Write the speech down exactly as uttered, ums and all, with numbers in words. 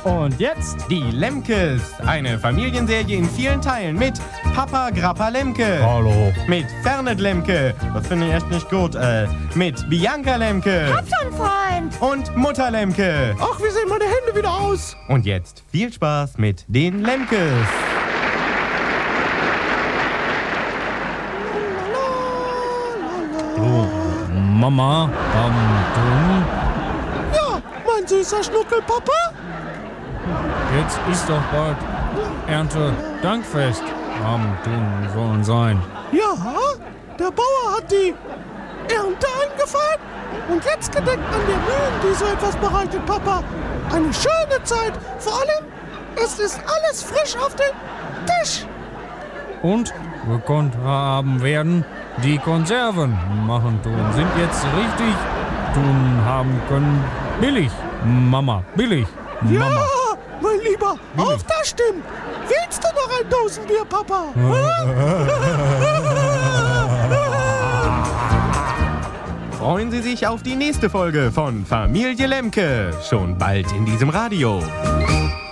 Und jetzt Die Lemkes, eine Familienserie in vielen Teilen mit Papa Grappa Lemke. Hallo. Mit Fernet Lemke, das finde ich echt nicht gut, äh, mit Bianca Lemke. Hab schon, Freund. Und Mutter Lemke. Ach, wie sehen meine Hände wieder aus? Und jetzt viel Spaß mit den Lemkes. Oh, Mama, am Tun? Ja, mein süßer Schnuckelpapa. Jetzt ist doch bald Ernte-Dankfest. Am Tun sollen sein. Ja, der Bauer hat die Ernte angefahren und jetzt gedenkt an der Mühlen, die so etwas bereitet, Papa. Eine schöne Zeit. Vor allem, es ist alles frisch auf dem Tisch. Und gekonnt haben werden die Konserven machen tun. Sind jetzt richtig tun haben können. Billig, Mama, billig, Ja, Mama. mein Lieber, auch das stimmt. Willst du noch ein Dosenbier, Papa? Freuen Sie sich auf die nächste Folge von Familie Lemke. Schon bald in diesem Radio.